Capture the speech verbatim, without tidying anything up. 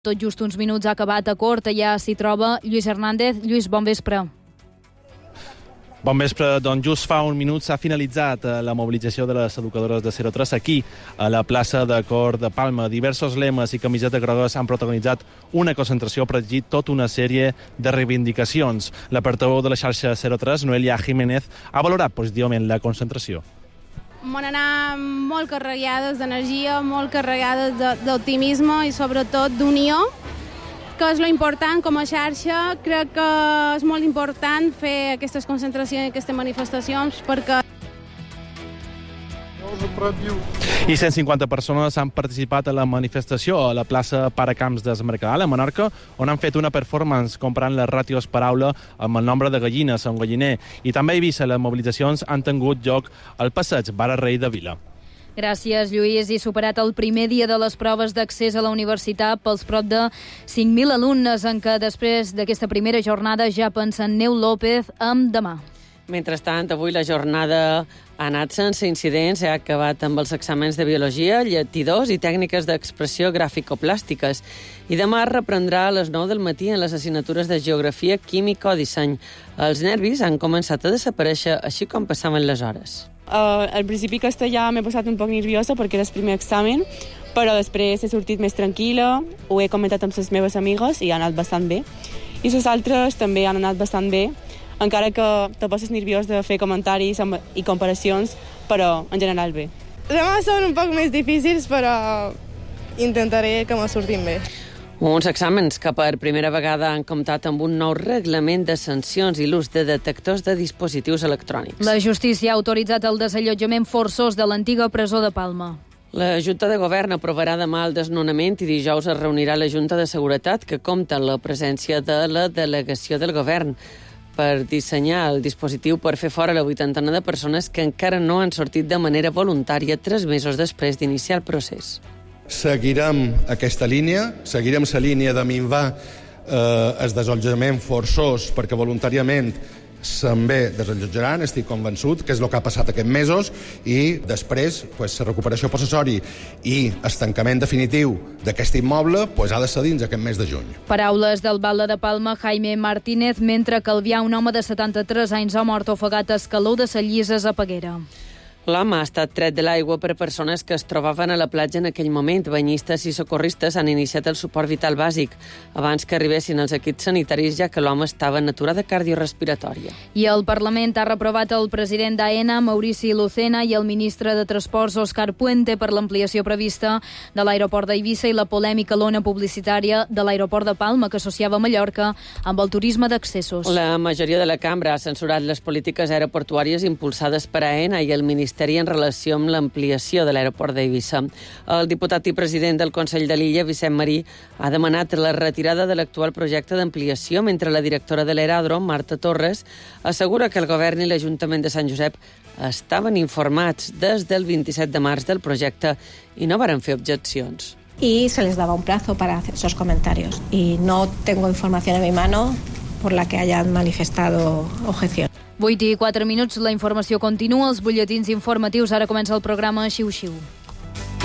Tot just uns minuts ha acabat a cort, allà s'hi troba Lluís Hernández. Lluís, bon vespre. Bon vespre. Doncs just fa un minut s'ha finalitzat la mobilització de les educadores de zero tres aquí, a la plaça de Cor de Palma. Diversos lemes i camisetes grogues han protagonitzat una concentració per exigir tota una sèrie de reivindicacions. La portaveu de la xarxa zero tres, Noelia Jiménez, ha valorat positivament la concentració. Vam anar molt carregades d'energia, molt carregades d'optimisme i sobretot d'unió, que és lo important com a xarxa. Crec que és molt important fer aquestes concentracions i aquestes manifestacions perquè... I cent cinquanta persones han participat a la manifestació a la plaça Paracamps des Mercadal, a Menorca, on han fet una performance comparant les ràtios per aula amb el nombre de gallines a un galliner. I també a Eivissa les mobilitzacions han tingut lloc al passeig Bare Rei de Vila. Gràcies, Lluís. I superat el primer dia de les proves d'accés a la universitat pels prop de cinc mil alumnes, en què després d'aquesta primera jornada ja pensen Neu López amb demà. Mentrestant, avui la jornada ha anat sense incidents, ha acabat amb els exàmens de biologia, llatí dos i tècniques d'expressió gràfico-plàstiques. I demà reprendrà a les nou del matí en les assignatures de geografia, química o disseny. Els nervis han començat a desaparèixer, així com passaven les hores. Uh, al principi castellà m'he posat un poc nerviosa perquè era el primer examen, però després he sortit més tranquil·la, ho he comentat amb les meves amigues i ha anat bastant bé. I les altres també han anat bastant bé, encara que te poses nerviós de fer comentaris i comparacions, però en general bé. Demà són un poc més difícils, però intentaré que me surtin bé. Uns exàmens que per primera vegada han comptat amb un nou reglament de sancions i l'ús de detectors de dispositius electrònics. La justícia ha autoritzat el desallotjament forçós de l'antiga presó de Palma. La Junta de Govern aprovarà demà el desnonament i dijous es reunirà la Junta de Seguretat, que compta amb la presència de la delegació del Govern per dissenyar el dispositiu per fer fora la vuitantena de persones que encara no han sortit de manera voluntària tres mesos després d'iniciar el procés. Seguirem aquesta línia, seguirem la línia de minvar eh, el desallotjament forçós perquè voluntàriament se'n ve desallotjaran, estic convençut, que és el que ha passat aquests mesos, i després pues, la recuperació possessori i el tancament definitiu d'aquest immoble pues, ha de ser dins aquest mes de juny. Paraules del batlle de Palma, Jaime Martínez, mentre Calvià, un home de setanta-tres anys, ha mort ofegat a escaló de Sallises a Peguera. L'home ha estat tret de l'aigua per persones que es trobaven a la platja en aquell moment. Banyistes i socorristes han iniciat el suport vital bàsic abans que arribessin els equips sanitaris, ja que l'home estava en aturada cardiorespiratòria. I el Parlament ha reprovat el president d'AENA, Maurici Lucena, i el ministre de Transports, Òscar Puente, per l'ampliació prevista de l'aeroport d'Eivissa i la polèmica lona publicitària de l'aeroport de Palma, que associava Mallorca amb el turisme d'accessos. La majoria de la cambra ha censurat les polítiques aeroportuàries impulsades per AENA i el Ministeri en relació amb l'ampliació de l'aeroport d'Eivissa. El diputat i president del Consell de l'Illa, Vicent Marí, ha demanat la retirada de l'actual projecte d'ampliació, mentre la directora de l'aeròdrom, Marta Torres, assegura que el govern i l'Ajuntament de Sant Josep estaven informats des del vint-i-set de març del projecte i no varen fer objeccions. Y se les daba un plazo para hacer esos comentarios. Y no tengo información en mi mano por la que hayan manifestado objeción. vuit i quatre minuts, la informació continua, els butlletins informatius. Ara comença el programa Xiu Xiu.